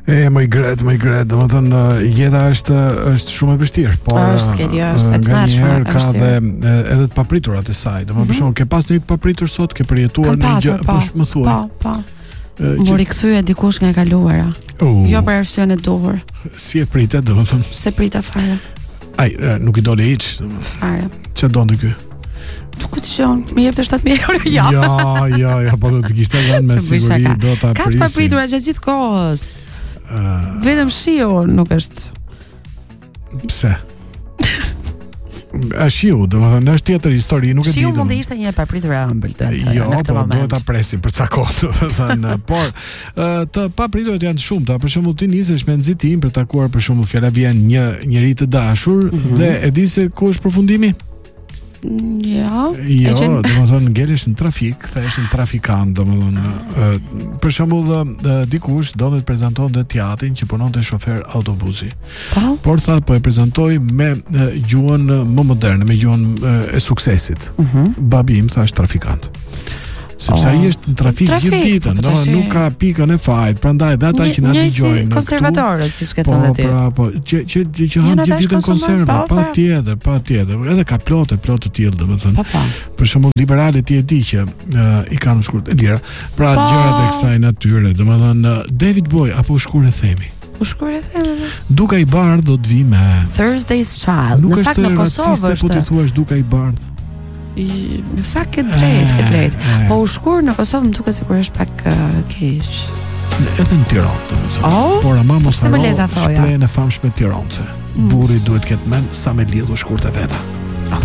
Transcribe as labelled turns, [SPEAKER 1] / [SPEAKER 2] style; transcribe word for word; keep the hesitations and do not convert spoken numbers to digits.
[SPEAKER 1] E më i gret, më i gret, domethënë jeta është është shumë e vështirë, por
[SPEAKER 2] është kjo është e tmerrshme,
[SPEAKER 1] ka dhe edhe të papriturat e saj. Domethënë për shembull, ke pas një të papritur sot, ke përjetuar
[SPEAKER 2] një
[SPEAKER 1] gjë, po më thuaj.
[SPEAKER 2] Po, po. Mori kthye dikush nga e kaluara. Jo për arsyen e duhur.
[SPEAKER 1] Si e pritet, domethënë?
[SPEAKER 2] Se prita fare.
[SPEAKER 1] Ai, nuk i doli hiç.
[SPEAKER 2] Fare.
[SPEAKER 1] Çfarë donte ky?
[SPEAKER 2] Ku të shon, më jep të shtatë mijë euro ja.
[SPEAKER 1] Ja, ja, ja, po do të kishte dhënë me siguri do ta prisin.
[SPEAKER 2] Ka të papritura gjatë gjithë kohës. Uh, Vetëm shiu nuk është.
[SPEAKER 1] Pse? A shiu, domethënë është tjetër histori, nuk e di.
[SPEAKER 2] Shiu mund të ishte një e papritur e ëmbël të
[SPEAKER 1] jo,
[SPEAKER 2] në këtë
[SPEAKER 1] po,
[SPEAKER 2] moment.
[SPEAKER 1] Jo, duhet ta presim për ca kohë, domethënë, por uh, të papriturat janë të shumta. Për shembull, ti nisesh me nxitim për takuar për shembull fjala vjen një njerëz të dashur mm -hmm. dhe e di se ku është përfundimi?
[SPEAKER 2] Ja.
[SPEAKER 1] Jo, domethënë ngelesh në trafik, thash në trafikant, domethënë për shembull dikush do të prezantonte teatrin që punonte shofer autobusi.
[SPEAKER 2] Po.
[SPEAKER 1] Por tha po e prezantoj me gjuhën më moderne, me gjuhën e suksesit.
[SPEAKER 2] Mhm. Uh-huh.
[SPEAKER 1] Babi im thash trafikant. Sepse ai është në trafik gjithë ditën, do nuk ka pikën e fajit, prandaj ata që na dëgjojnë këtu.
[SPEAKER 2] Konservatorët, siç e thënë ti.
[SPEAKER 1] Po, pra, po, që që që han gjithë ditën konserva, patjetër, patjetër. Edhe ka plotë, plotë të tillë, domethënë. Për shembull, liberalët ti e di që i kanë shkurt e lira. Pra gjërat e kësaj natyre, domethënë David Bowie apo shkurë themi.
[SPEAKER 2] U shkurë themi.
[SPEAKER 1] Duka i bardh do të vi me
[SPEAKER 2] Thursday's Child. Në fakt në Kosovë është.
[SPEAKER 1] Po ti thua duka i bardh.
[SPEAKER 2] Në fakt ke drejt, ke drejt. Po u shkur në Kosovë më duket sikur është pak uh, keq.
[SPEAKER 1] Edhe në Tiranë, domethënë.
[SPEAKER 2] Oh,
[SPEAKER 1] por ama mos
[SPEAKER 2] harro
[SPEAKER 1] shprehjen e famshme tiranëse. Mm. Burri duhet të ketë mend sa me lidhur shkurt e veta.